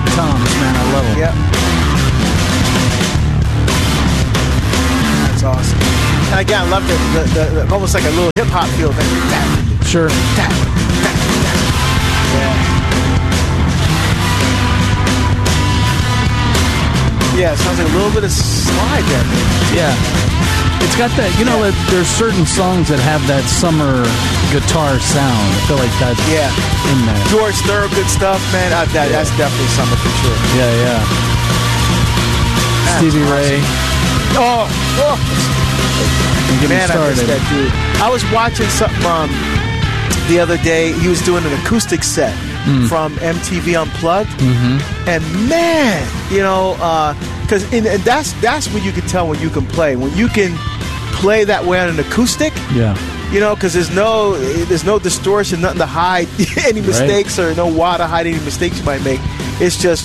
toms, man. I love them. Yep. That's awesome. And again, I love the almost like a little hip hop feel. Sure. Yeah, it sounds like a little bit of slide there. Yeah. It's got that, that there's certain songs that have that summer guitar sound. I feel like that's in there. George Thorogood stuff, man. That's definitely summer for sure. Yeah. Stevie Ray. Oh. Get me man, started. I miss that dude. I was watching something the other day. He was doing an acoustic set from MTV Unplugged, and man, because that's when you can tell when you can play. When you can play that way on an acoustic, because there's no distortion, nothing to hide any mistakes, or no wah to hide any mistakes you might make. It's just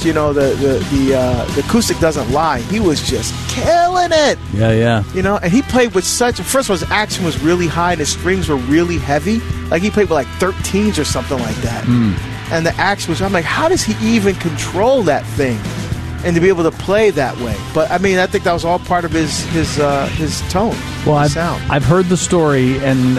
the acoustic doesn't lie. He was just killing it. Yeah. And he played with such. First of all, his action was really high, and his strings were really heavy. Like he played with like 13s or something like that. And the action was. I'm like, how does he even control that thing, and to be able to play that way? But I mean, I think that was all part of his tone. Well, sound. I've heard the story, and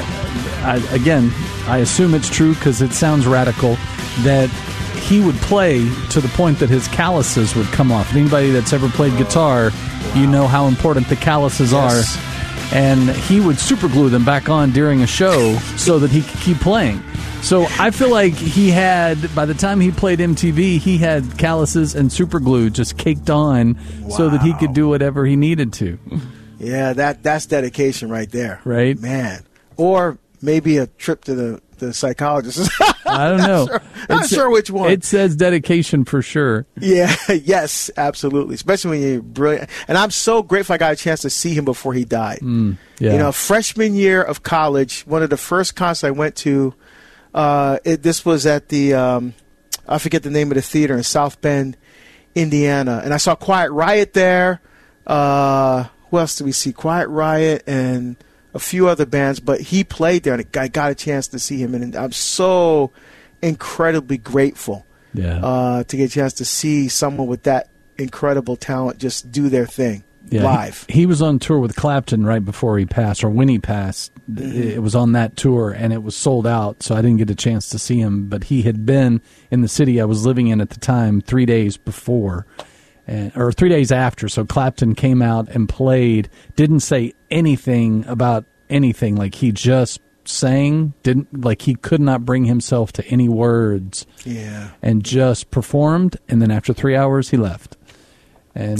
I assume it's true because it sounds radical that he would play to the point that his calluses would come off. And anybody that's ever played guitar, you know how important the calluses are. And he would super glue them back on during a show so that he could keep playing. So I feel like he had, by the time he played MTV, he had calluses and super glue just caked on so that he could do whatever he needed to. Yeah, that's dedication right there. Right? Man. Or maybe a trip to the psychologist. I don't know. Not sure which one. It says dedication for sure. Yeah, yes, absolutely. Especially when you're brilliant. And I'm so grateful I got a chance to see him before he died. Freshman year of college, one of the first concerts I went to, this was at the, I forget the name of the theater in South Bend, Indiana. And I saw Quiet Riot there. Who else did we see? Quiet Riot and a few other bands, but he played there, and I got a chance to see him, and I'm so incredibly grateful to get a chance to see someone with that incredible talent just do their thing live. He was on tour with Clapton right before he passed, or when he passed. It was on that tour, and it was sold out, so I didn't get a chance to see him, but he had been in the city I was living in at the time 3 days before. Or 3 days after, so Clapton came out and played, didn't say anything about anything, like he just sang, he could not bring himself to any words, and just performed, and then after 3 hours he left. And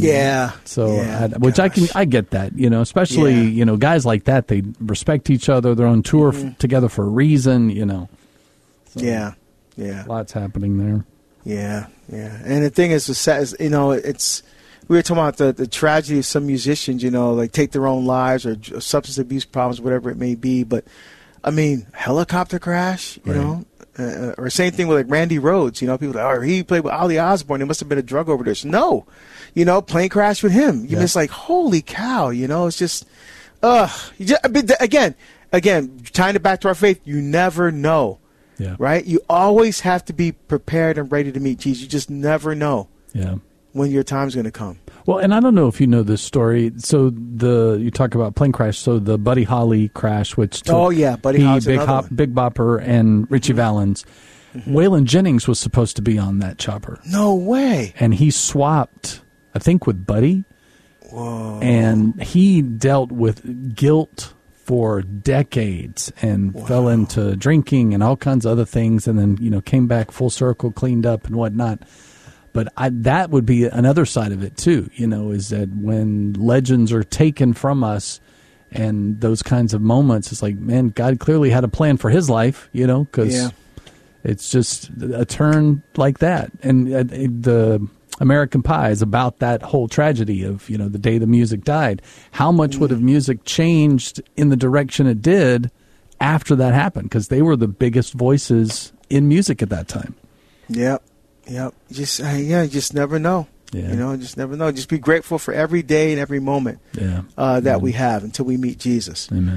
I get that, especially guys like that, they respect each other, they're on tour together for a reason, So, lots happening there. Yeah. And the thing is, it's we were talking about the tragedy of some musicians, like take their own lives or substance abuse problems, whatever it may be. But I mean, helicopter crash, or same thing with like Randy Rhoads. People like, he played with Ozzy Osbourne. It must have been a drug overdose. No, plane crash with him. You're just like, holy cow. It's just, again, tying it back to our faith. You never know. Yeah. Right? You always have to be prepared and ready to meet Jesus. You just never know when your time's going to come. Well, and I don't know if you know this story. So you talk about plane crash. So the Buddy Holly crash, which took Buddy Holly's Big Bopper and Richie Valens. Waylon Jennings was supposed to be on that chopper. No way. And he swapped, I think, with Buddy. Whoa. And he dealt with guilt for decades and fell into drinking and all kinds of other things, and then came back full circle, cleaned up and whatnot. But that would be another side of it too, is that when legends are taken from us and those kinds of moments, it's like, man, God clearly had a plan for his life, because it's just a turn like that. And the American Pie is about that whole tragedy of, the day the music died. How much would have music changed in the direction it did after that happened? Because they were the biggest voices in music at that time. Yep. You just never know. Just never know. Just be grateful for every day and every moment that we have until we meet Jesus. Amen.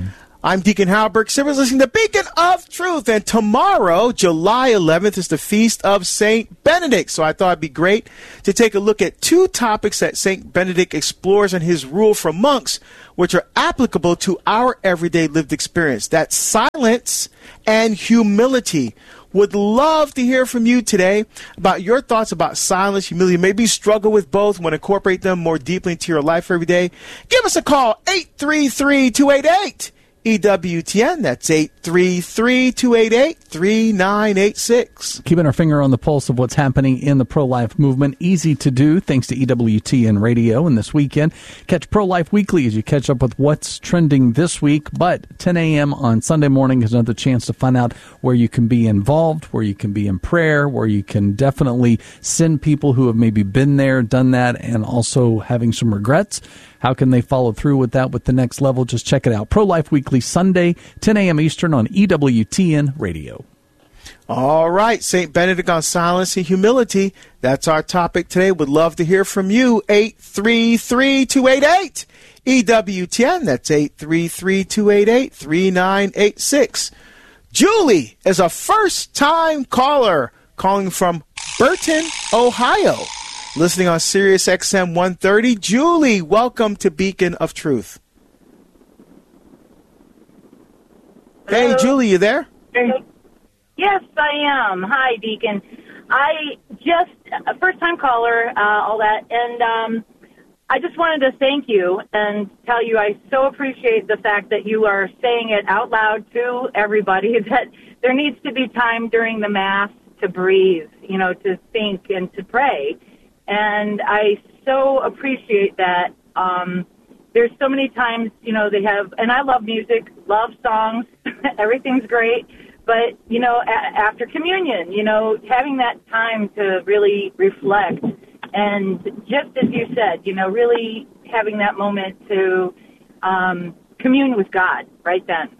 I'm Deacon Halberg. Simmons listening to Beacon of Truth. And tomorrow, July 11th, is the Feast of St. Benedict. So I thought it'd be great to take a look at two topics that St. Benedict explores in his rule for monks, which are applicable to our everyday lived experience. That's silence and humility. Would love to hear from you today about your thoughts about silence, humility. Maybe you struggle with both, want to incorporate them more deeply into your life every day. Give us a call, 833-288. EWTN, that's 833-288-3986. Keeping our finger on the pulse of what's happening in the pro-life movement. Easy to do thanks to EWTN Radio. And this weekend, catch Pro-Life Weekly as you catch up with what's trending this week. But 10 a.m. on Sunday morning is another chance to find out where you can be involved, where you can be in prayer, where you can definitely send people who have maybe been there, done that, and also having some regrets. How can they follow through with that with the next level? Just check it out. Pro-Life Weekly, Sunday, 10 a.m. Eastern on EWTN Radio. All right, St. Benedict on silence and humility. That's our topic today. Would love to hear from you. 833-288. EWTN, that's 833-288-3986. Julie is a first-time caller calling from Burton, Ohio. Listening on Sirius XM 130. Julie, welcome to Beacon of Truth. Hello. Hey, Julie, you there? Yes, I am. Hi, Deacon. I just, a first-time caller, all that, and I just wanted to thank you and tell you I so appreciate the fact that you are saying it out loud to everybody that there needs to be time during the Mass to breathe, to think and to pray. And I so appreciate that. There's so many times, they have, and I love music, love songs, everything's great. But, after communion, having that time to really reflect. And just as you said, really having that moment to commune with God right then,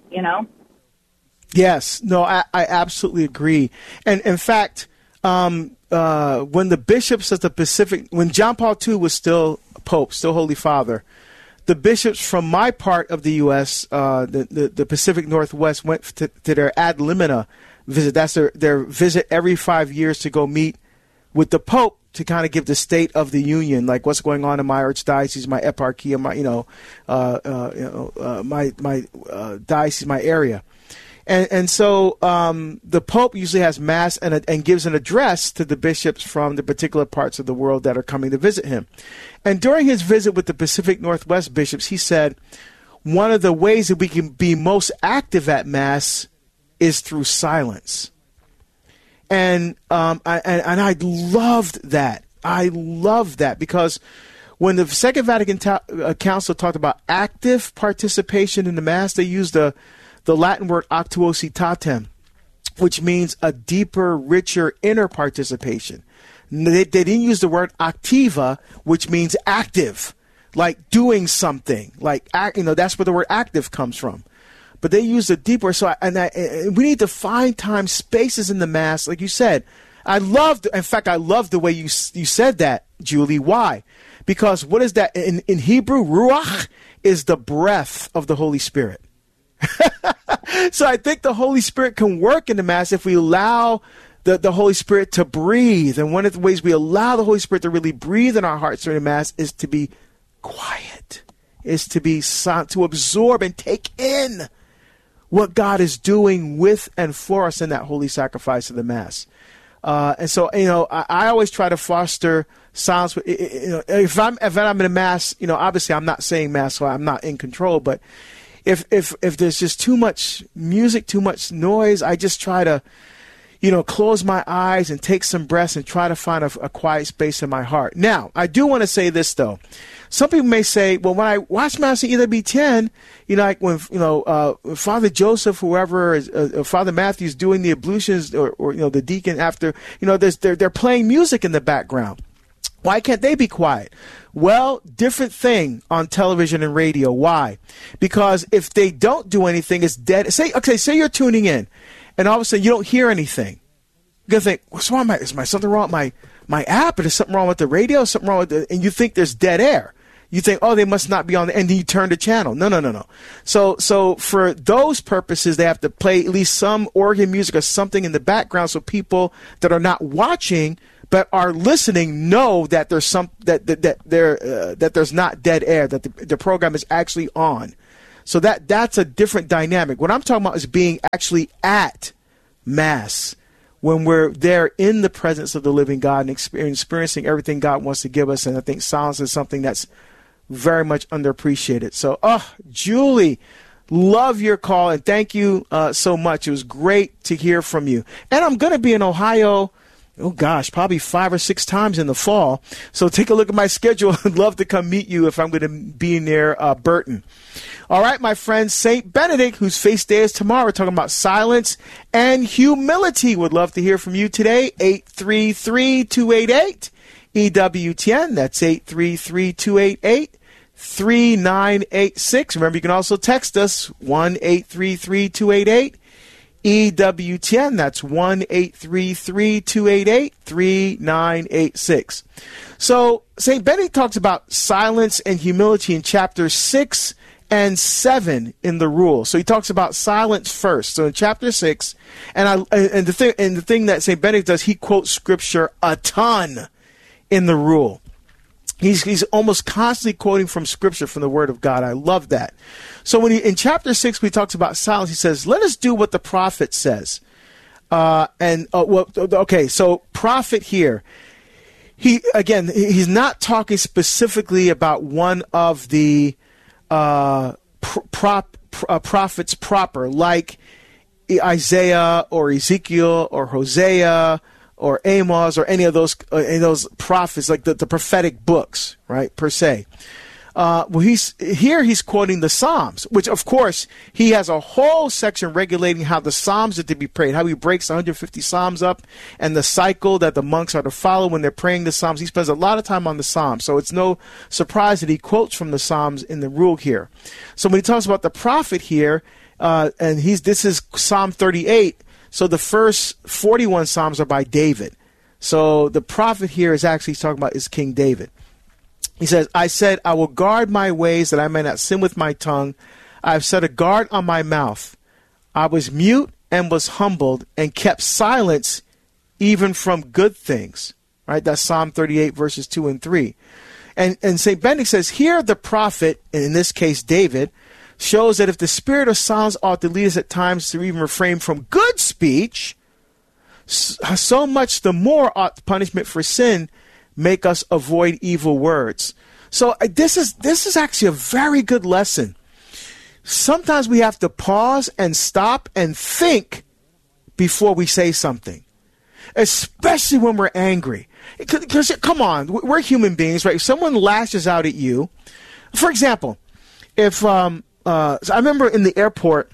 Yes. No, I absolutely agree. And in fact, when the bishops of the Pacific, when John Paul II was still Pope, still Holy Father, the bishops from my part of the U.S., the Pacific Northwest, went to their ad limina visit. That's their visit every 5 years to go meet with the Pope to kind of give the state of the union, like what's going on in my archdiocese, my eparchy, my diocese, my area. And so the Pope usually has Mass and gives an address to the bishops from the particular parts of the world that are coming to visit him. And during his visit with the Pacific Northwest bishops, he said, one of the ways that we can be most active at Mass is through silence. And I loved that. I loved that because when the Second Vatican Council talked about active participation in the Mass, they used the Latin word actuositatem, which means a deeper, richer, inner participation. They didn't use the word activa, which means active, like doing something, that's where the word active comes from. But they used a deeper, we need to find time, spaces in the Mass, like you said. I love the way you said that, Julie. Why? Because what is that? In Hebrew, ruach is the breath of the Holy Spirit. So I think the Holy Spirit can work in the Mass if we allow the Holy Spirit to breathe. And one of the ways we allow the Holy Spirit to really breathe in our hearts during the Mass is to be quiet, is to be silent, to absorb and take in what God is doing with and for us in that holy sacrifice of the Mass. And so, I always try to foster silence. If I'm in a Mass, obviously I'm not saying Mass, so I'm not in control, but if there's just too much music, too much noise, I just try to, close my eyes and take some breaths and try to find a quiet space in my heart. Now, I do want to say this, though. Some people may say, well, when I watch Mass at EWTN, like when, Father Joseph, whoever is, Father Matthew's doing the ablutions or the deacon after, they're playing music in the background. Why can't they be quiet? Well, different thing on television and radio. Why? Because if they don't do anything, it's dead. Say you're tuning in, and all of a sudden you don't hear anything. You're going to think, what's wrong? Is something wrong with my app? Or is something wrong with the radio? Something wrong with and you think there's dead air. you think, oh, they must not be on, and then you turn the channel. No. So for those purposes, they have to play at least some organ music or something in the background, so people that are not watching but are listening know that there's that there's not dead air, that the program is actually on. So that's a different dynamic. What I'm talking about is being actually at Mass, when we're there in the presence of the living God and experiencing everything God wants to give us. And I think silence is something that's very much underappreciated. So, Julie, love your call, and thank you so much. It was great to hear from you. And I'm going to be in Ohio, probably 5 or 6 times in the fall. So take a look at my schedule. I'd love to come meet you if I'm going to be near Burton. All right, my friends, St. Benedict, whose feast day is tomorrow, we're talking about silence and humility. Would love to hear from you today. 833-288 EWTN. That's 833-288-3986. Remember, you can also text us 1-833-288 EWTN. That's 1-833-288-3986. So St. Benedict talks about silence and humility in chapters 6 and 7 in the rule. So he talks about silence first. So in chapter 6, the thing that St. Benedict does, he quotes scripture a ton in the rule. He's almost constantly quoting from scripture, from the word of God. I love that. So in chapter 6, when he talks about silence, he says, let us do what the prophet says. So prophet here, he's not talking specifically about one of the prophets proper, like Isaiah or Ezekiel or Hosea or Amos or any of those prophets, like the prophetic books, right, per se. He's quoting the Psalms, which, of course, he has a whole section regulating how the Psalms are to be prayed, how he breaks 150 Psalms up, and the cycle that the monks are to follow when they're praying the Psalms. He spends a lot of time on the Psalms, so it's no surprise that he quotes from the Psalms in the rule here. So when he talks about the prophet here, this is Psalm 38, so the first 41 Psalms are by David. So the prophet here is actually talking about is King David. He says, I said, I will guard my ways that I may not sin with my tongue. I have set a guard on my mouth. I was mute and was humbled and kept silence even from good things. Right? That's Psalm 38, verses 2 and 3. And St. Benedict says, here the prophet, and in this case David, shows that if the spirit of silence ought to lead us at times to even refrain from good speech, so much the more ought punishment for sin make us avoid evil words. So this is actually a very good lesson. Sometimes we have to pause and stop and think before we say something, especially when we're angry. Because come on, we're human beings, right? If someone lashes out at you, for example, if so I remember in the airport,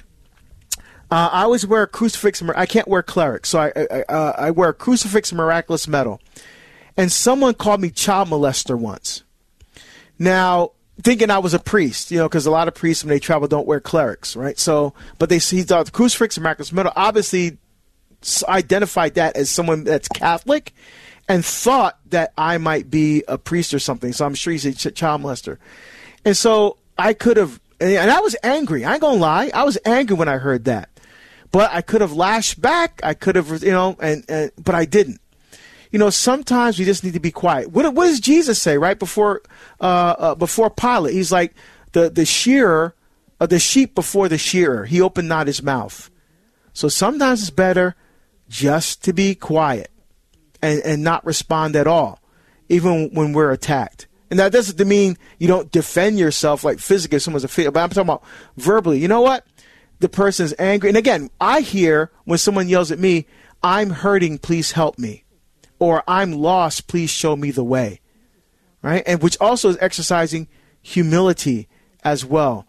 I always wear a crucifix. I can't wear cleric, so I wear a crucifix and miraculous medal. And someone called me child molester once. Now, thinking I was a priest, because a lot of priests when they travel don't wear clerics, right? So, but he thought the crucifix and miraculous medal obviously identified that as someone that's Catholic, and thought that I might be a priest or something. So I'm sure he's a child molester. And so I could have, and I was angry. I ain't gonna lie, I was angry when I heard that. But I could have lashed back. I could have, but I didn't. Sometimes we just need to be quiet. What does Jesus say right before Pilate? He's like the shearer, the sheep before the shearer. He opened not his mouth. So sometimes it's better just to be quiet and not respond at all, even when we're attacked. And that doesn't mean you don't defend yourself like physically if someone's but I'm talking about verbally. You know what? The person's angry. And again, I hear when someone yells at me, I'm hurting, please help me. Or I'm lost, please show me the way. Right? And which also is exercising humility as well.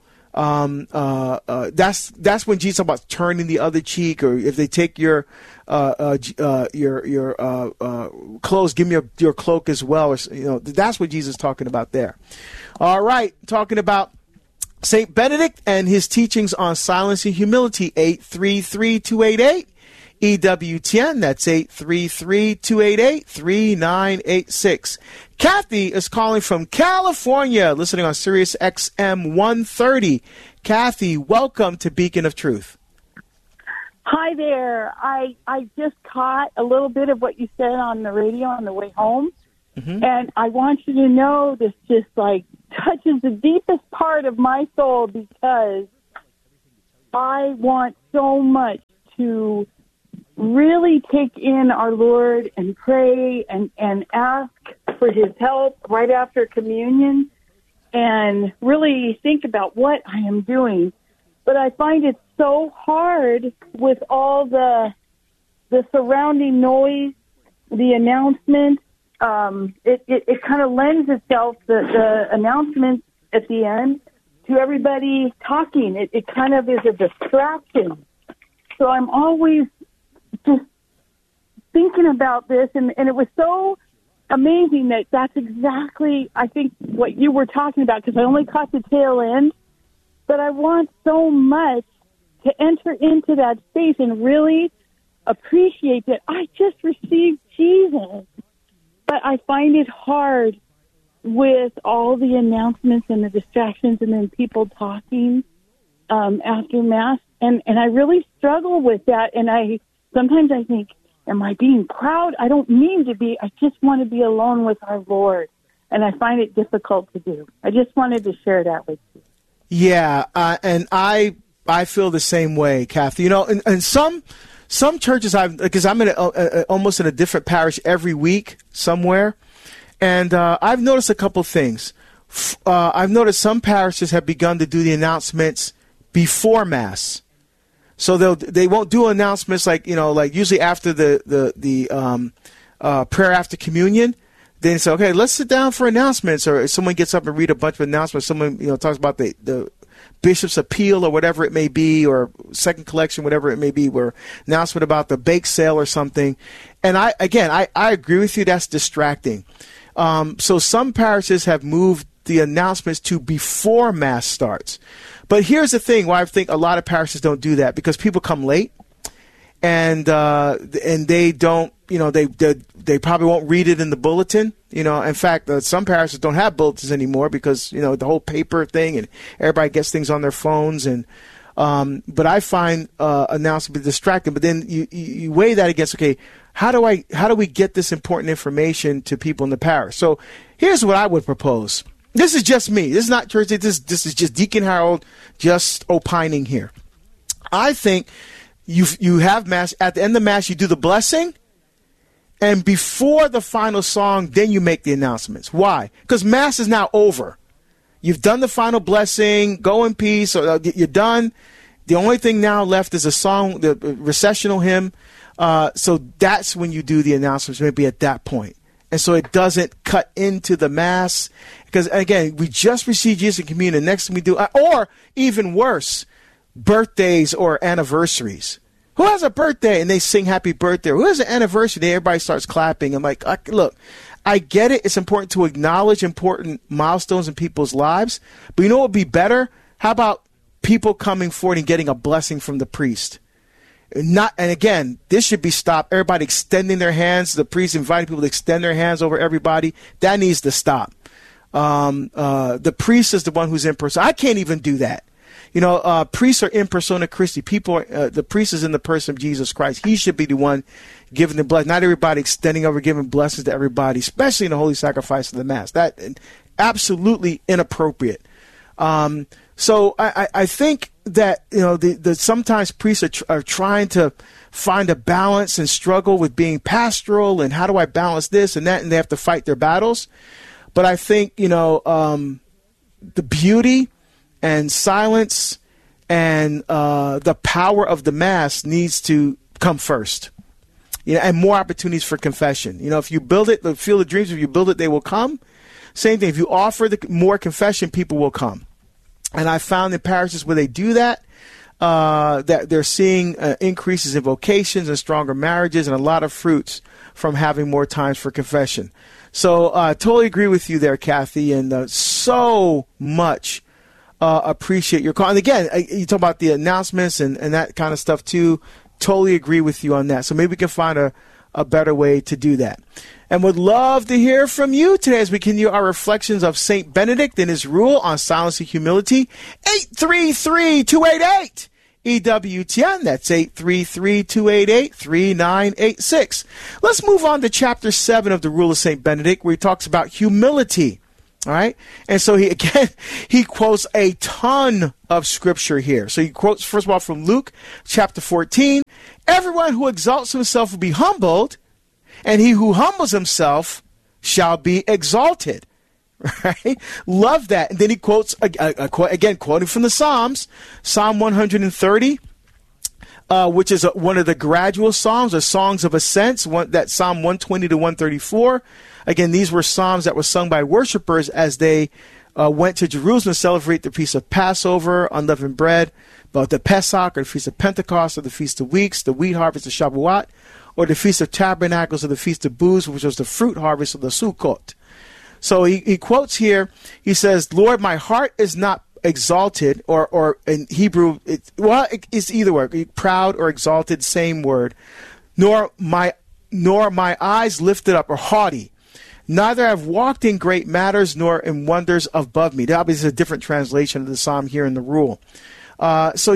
That's when Jesus talks about turning the other cheek, or if they take your clothes, give me your cloak as well. Or, that's what Jesus is talking about there. All right, talking about St. Benedict and his teachings on silence and humility. 833-288 EWTN. That's 833-288-3986. Kathy is calling from California, listening on Sirius XM 130. Kathy, welcome to Beacon of Truth. Hi there. I just caught a little bit of what you said on the radio on the way home. Mm-hmm. And I want you to know this just like touches the deepest part of my soul, because I want so much to really take in our Lord and pray and ask for his help right after communion and really think about what I am doing. But I find it so hard with all the surrounding noise, the announcement. It kind of lends itself, the announcements at the end, to everybody talking. It kind of is a distraction. So I'm always just thinking about this, and it was so amazing that that's exactly, I think, what you were talking about, because I only caught the tail end. But I want so much to enter into that space and really appreciate that I just received Jesus. But I find it hard with all the announcements and the distractions and then people talking after Mass. And I really struggle with that. And sometimes I think, am I being proud? I don't mean to be. I just want to be alone with our Lord. And I find it difficult to do. I just wanted to share that with you. Yeah, and I feel the same way, Kathy. You know, and some churches, because I'm in almost in a different parish every week somewhere, and I've noticed a couple things. I've noticed some parishes have begun to do the announcements before Mass, so they won't do announcements like usually after the prayer after communion. Then say, okay, let's sit down for announcements, or someone gets up and read a bunch of announcements. Someone talks about the bishop's appeal or whatever it may be, or second collection, whatever it may be, or announcement about the bake sale or something. And I agree with you. That's distracting. So some parishes have moved the announcements to before Mass starts. But here's the thing: why I think a lot of parishes don't do that, because people come late, and they don't. They probably won't read it in the bulletin. In fact, some parishes don't have bulletins anymore because, the whole paper thing, and everybody gets things on their phones. And but I find announcements distracting. But then you weigh that against, okay, how do we get this important information to people in the parish? So here's what I would propose. This is just me. This is not church. This is just Deacon Harold just opining here. I think you have Mass. At the end of Mass, you do the blessing. And before the final song, then you make the announcements. Why? Because Mass is now over. You've done the final blessing. Go in peace. Or you're done. The only thing now left is a song, the recessional hymn. So that's when you do the announcements, maybe at that point. And so it doesn't cut into the Mass. Because, again, we just received Jesus in communion. Next thing we do, or even worse, birthdays or anniversaries. Who has a birthday? And they sing happy birthday. Who has an anniversary? Everybody starts clapping. I'm like, look, I get it. It's important to acknowledge important milestones in people's lives. But you know what would be better? How about people coming forward and getting a blessing from the priest? And again, this should be stopped. Everybody extending their hands. The priest inviting people to extend their hands over everybody. That needs to stop. The priest is the one who's in person. I can't even do that. Priests are in persona Christi. The priest is in the person of Jesus Christ. He should be the one giving the blessing. Not everybody extending over, giving blessings to everybody, especially in the holy sacrifice of the Mass. That absolutely inappropriate. So I think that sometimes priests are trying to find a balance and struggle with being pastoral and how do I balance this and that, and they have to fight their battles. But I think the beauty and silence and the power of the Mass needs to come first. And more opportunities for confession. If you build it, the Field of Dreams, if you build it, they will come. Same thing. If you offer more confession, people will come. And I found in parishes where they do that, that they're seeing increases in vocations and stronger marriages and a lot of fruits from having more times for confession. So I totally agree with you there, Kathy, and so much appreciate your call. And again, you talk about the announcements and that kind of stuff too. totally agree with you on that. So maybe we can find a better way to do that. And would love to hear from you today as we continue our reflections of St. Benedict and his rule on silence and humility. 833-288. EWTN, that's 833-288-3986. Let's move on to chapter 7 of the Rule of St. Benedict, where he talks about humility. All right. And so he quotes a ton of scripture here. So he quotes, first of all, from Luke chapter 14. Everyone who exalts himself will be humbled, and he who humbles himself shall be exalted. Right? Love that. And then he quotes, again, quoting from the Psalms, Psalm 130, which is one of the gradual psalms, or songs of ascents, that Psalm 120 to 134. Again, these were psalms that were sung by worshipers as they went to Jerusalem to celebrate the Feast of Passover, unleavened bread, but the Pesach, or the Feast of Pentecost, or the Feast of Weeks, the wheat harvest of Shavuot, or the Feast of Tabernacles, or the Feast of Booths, which was the fruit harvest of the Sukkot. So he quotes here, he says, Lord, my heart is not exalted, or in Hebrew, it's either word, proud or exalted, same word, nor my eyes lifted up, or haughty. Neither have walked in great matters, nor in wonders above me. That is a different translation of the psalm here in the rule. So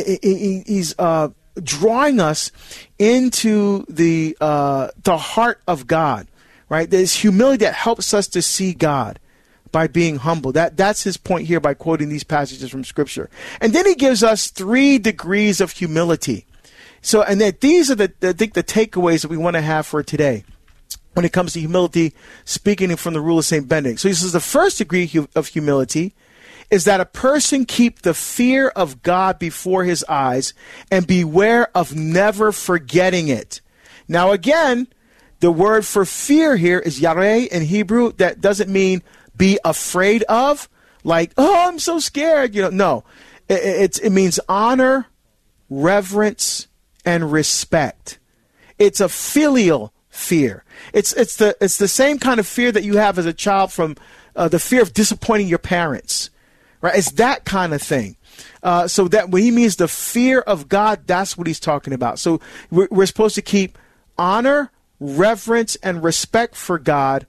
he's drawing us into the heart of God, right? There's humility that helps us to see God by being humble. That's his point here by quoting these passages from Scripture. And then he gives us 3 degrees of humility. So, and that these are the takeaways that we want to have for today when it comes to humility, speaking from the Rule of St. Benedict. So he says the first degree of humility is that a person keep the fear of God before his eyes and beware of never forgetting it. Now again, the word for fear here is yareh in Hebrew. That doesn't mean be afraid of, like, oh, I'm so scared. No, it means honor, reverence, and respect. It's a filial fear. It's the same kind of fear that you have as a child from the fear of disappointing your parents, right? It's that kind of thing. So that when he means the fear of God, that's what he's talking about. So we're supposed to keep honor, reverence, and respect for God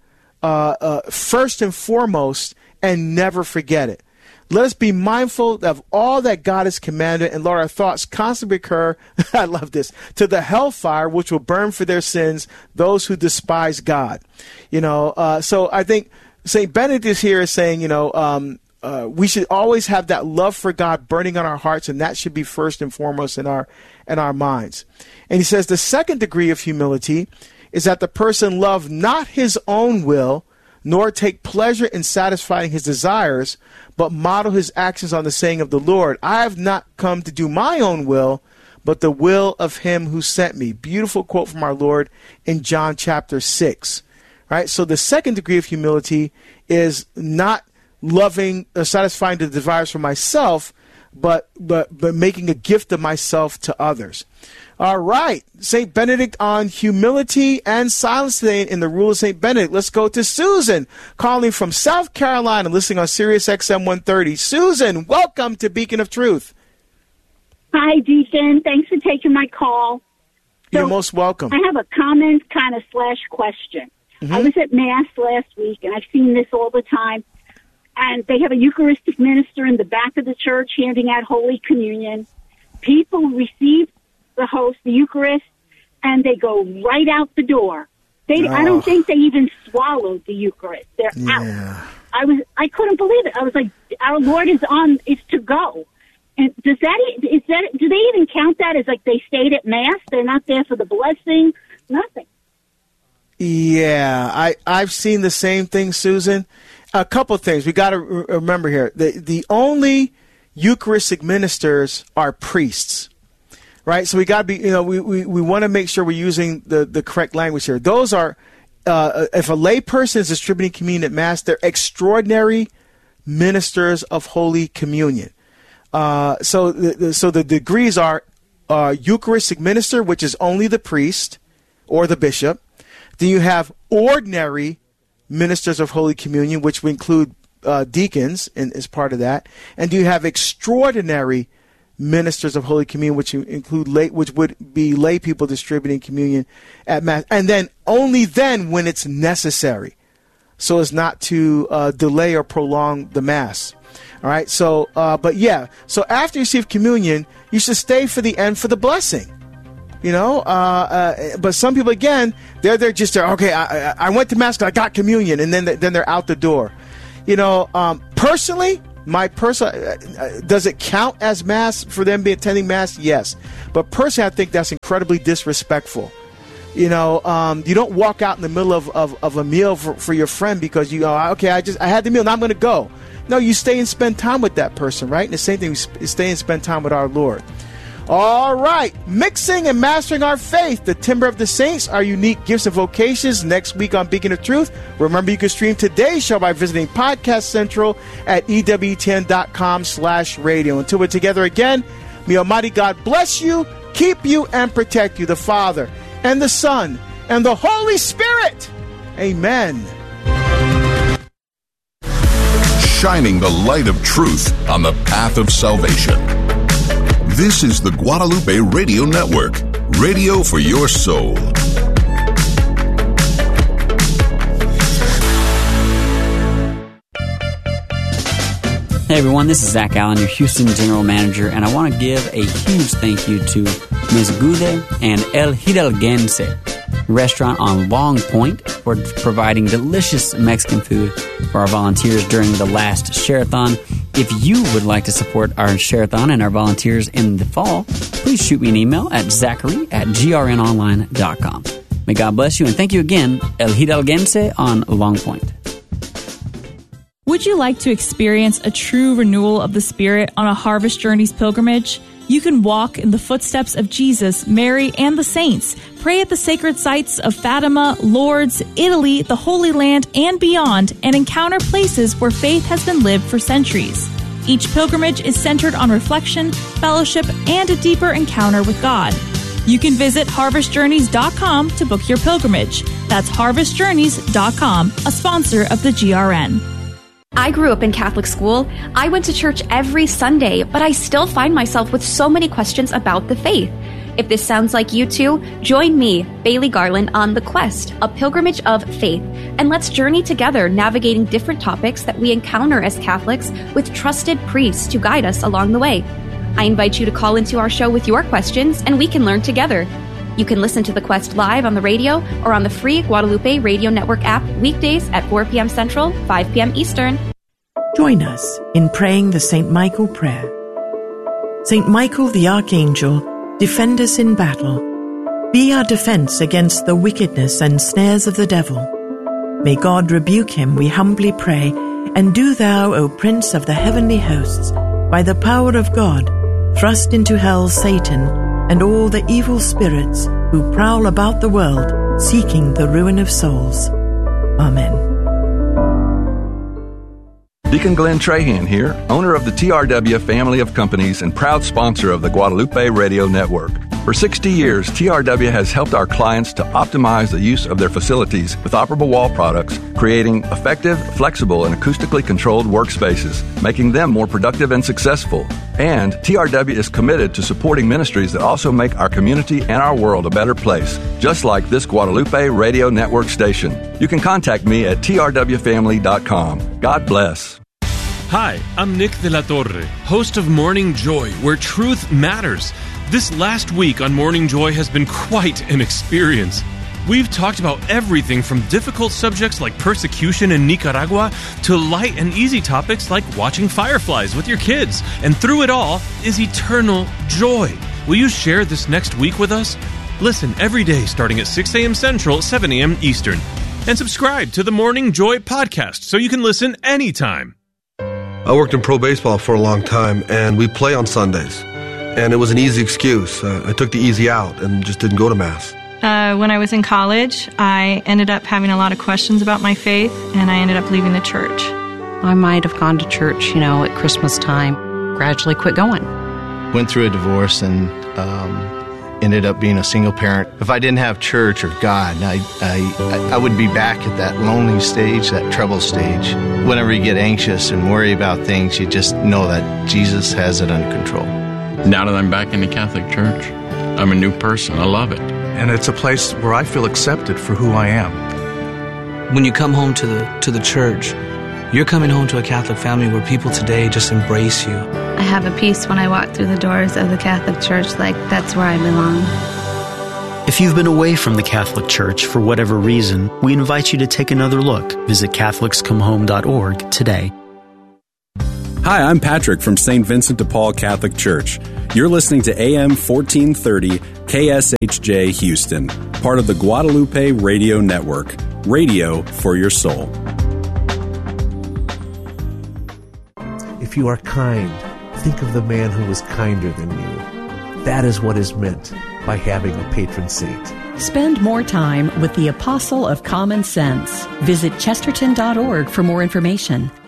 first and foremost, and never forget it. Let us be mindful of all that God has commanded, and let our thoughts constantly recur, I love this, to the hellfire which will burn for their sins those who despise God. So I think St. Benedict is here saying, we should always have that love for God burning on our hearts, and that should be first and foremost in our minds. And he says the second degree of humility is that the person love not his own will, nor take pleasure in satisfying his desires, but model his actions on the saying of the Lord, I have not come to do my own will, but the will of him who sent me. Beautiful quote from our Lord in John chapter 6. Right? So the second degree of humility is not loving or satisfying the desires for myself, but making a gift of myself to others. All right, St. Benedict on humility and silence today in the Rule of St. Benedict. Let's go to Susan, calling from South Carolina, listening on Sirius XM 130. Susan, welcome to Beacon of Truth. Hi, Deacon. Thanks for taking my call. You're most welcome. I have a comment kind of / question. Mm-hmm. I was at Mass last week, and I've seen this all the time. And they have a Eucharistic minister in the back of the church handing out Holy Communion. People receive the host, the Eucharist, and they go right out the door. I don't think they even swallowed the Eucharist. They're out. I couldn't believe it. I was like, our Lord is to go. And do they even count that as like they stayed at Mass? They're not there for the blessing? Nothing. Yeah, I've seen the same thing, Susan. A couple of things we got to remember here. The only Eucharistic ministers are priests, right? So we got to be, we want to make sure we're using the correct language here. Those are, if a lay person is distributing communion at Mass, they're extraordinary ministers of Holy Communion. So the degrees are Eucharistic minister, which is only the priest or the bishop. Then you have ordinary ministers of Holy Communion, which would include deacons as part of that. And you have extraordinary ministers of Holy Communion, which would be lay people distributing communion at Mass, and then only then when it's necessary, so as not to delay or prolong the Mass. All right. So, so after you receive communion, you should stay for the end for the blessing. But some people, again, they're just there. Okay, I went to Mass, I got communion, and then they're out the door. Personally, does it count as Mass for them attending Mass? Yes. But personally, I think that's incredibly disrespectful. You don't walk out in the middle of a meal for your friend because you go, okay, I had the meal, now I'm going to go. No, you stay and spend time with that person, right? And the same thing, we stay and spend time with our Lord. All right, mixing and mastering our faith, the timber of the saints, our unique gifts and vocations, next week on Beacon of Truth. Remember, you can stream today's show by visiting Podcast Central at EWTN.com/radio. Until we're together again, may Almighty God bless you, keep you, and protect you, the Father, and the Son, and the Holy Spirit. Amen. Shining the light of truth on the path of salvation. This is the Guadalupe Radio Network, radio for your soul. Hey everyone, this is Zach Allen, your Houston General Manager, and I want to give a huge thank you to Ms. Gude and El Hidalguense restaurant on Long Point for providing delicious Mexican food for our volunteers during the last Share-a-thon. If you would like to support our Share-a-thon and our volunteers in the fall, please shoot me an email at zachary@grnonline.com. May God bless you, and thank you again, El Hidalguense on Long Point. Would you like to experience a true renewal of the Spirit on a Harvest Journeys pilgrimage? You can walk in the footsteps of Jesus, Mary, and the saints. Pray at the sacred sites of Fatima, Lourdes, Italy, the Holy Land, and beyond, and encounter places where faith has been lived for centuries. Each pilgrimage is centered on reflection, fellowship, and a deeper encounter with God. You can visit harvestjourneys.com to book your pilgrimage. That's harvestjourneys.com, a sponsor of the GRN. I grew up in Catholic school. I went to church every Sunday, but I still find myself with so many questions about the faith. If this sounds like you too, join me, Bailey Garland, on The Quest, a pilgrimage of faith, and let's journey together navigating different topics that we encounter as Catholics with trusted priests to guide us along the way. I invite you to call into our show with your questions, and we can learn together. You can listen to The Quest live on the radio or on the free Guadalupe Radio Network app weekdays at 4 p.m. Central, 5 p.m. Eastern. Join us in praying the St. Michael prayer. St. Michael the Archangel, defend us in battle. Be our defense against the wickedness and snares of the devil. May God rebuke him, we humbly pray, and do thou, O Prince of the heavenly hosts, by the power of God, thrust into hell Satan and all the evil spirits who prowl about the world, seeking the ruin of souls. Amen. Deacon Glenn Trahan here, owner of the TRW family of companies and proud sponsor of the Guadalupe Radio Network. For 60 years, TRW has helped our clients to optimize the use of their facilities with operable wall products, creating effective, flexible, and acoustically controlled workspaces, making them more productive and successful. And TRW is committed to supporting ministries that also make our community and our world a better place, just like this Guadalupe Radio Network station. You can contact me at trwfamily.com. God bless. Hi, I'm Nick De La Torre, host of Morning Joy, where truth matters. This last week on Morning Joy has been quite an experience. We've talked about everything from difficult subjects like persecution in Nicaragua to light and easy topics like watching fireflies with your kids. And through it all is eternal joy. Will you share this next week with us? Listen every day starting at 6 a.m. Central, 7 a.m. Eastern. And subscribe to the Morning Joy podcast so you can listen anytime. I worked in pro baseball for a long time, and we play on Sundays. And it was an easy excuse. I took the easy out and just didn't go to Mass. When I was in college, I ended up having a lot of questions about my faith, and I ended up leaving the church. I might have gone to church, at Christmas time, gradually quit going. Went through a divorce and ended up being a single parent. If I didn't have church or God, I would be back at that lonely stage, that trouble stage. Whenever you get anxious and worry about things, you just know that Jesus has it under control. Now that I'm back in the Catholic Church, I'm a new person. I love it. And it's a place where I feel accepted for who I am. When you come home to the church, you're coming home to a Catholic family where people today just embrace you. I have a peace when I walk through the doors of the Catholic Church, like that's where I belong. If you've been away from the Catholic Church for whatever reason, we invite you to take another look. Visit CatholicsComeHome.org today. Hi, I'm Patrick from St. Vincent de Paul Catholic Church. You're listening to AM 1430 KSHJ Houston, part of the Guadalupe Radio Network. Radio for your soul. If you are kind, think of the man who was kinder than you. That is what is meant by having a patron saint. Spend more time with the Apostle of Common Sense. Visit Chesterton.org for more information.